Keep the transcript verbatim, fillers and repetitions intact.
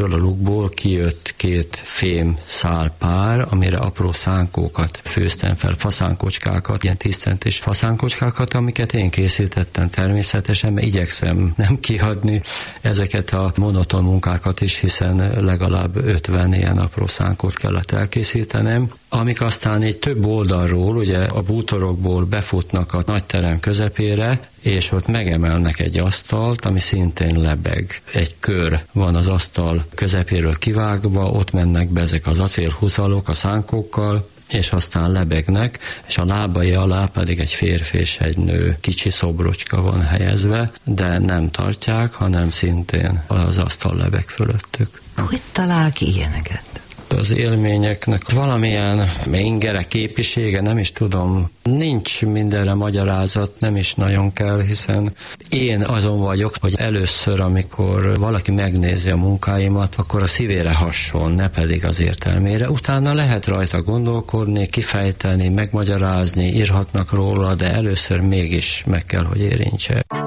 ebből a lukból kijött két fém szálpár, amire apró szánkókat főztem fel, faszánkocskákat, ilyen tíz centis faszánkocskákat, amiket én készítettem természetesen, mert igyekszem nem kiadni ezeket a monoton munkákat is, hiszen legalább ötven ilyen apró szánkót kellett elkészítenem, amik aztán egy több oldalról, ugye a bútorokból befutnak a nagy terem közepére, és ott megemelnek egy asztalt, ami szintén lebeg. Egy kör van az asztal közepéről kivágva, ott mennek be ezek az acélhúzalok a szánkókkal, és aztán lebegnek, és a lábai alá pedig egy férfi és egy nő kicsi szobrocska van helyezve, de nem tartják, hanem szintén az asztal lebeg fölöttük. Hogy talál ki ilyeneket? Az élményeknek valamilyen ingere képisége, nem is tudom, nincs mindenre magyarázat, nem is nagyon kell, hiszen én azon vagyok, hogy először, amikor valaki megnézi a munkáimat, akkor a szívére hasson, ne pedig az értelmére. Utána lehet rajta gondolkodni, kifejteni, megmagyarázni, írhatnak róla, de először mégis meg kell, hogy érintse.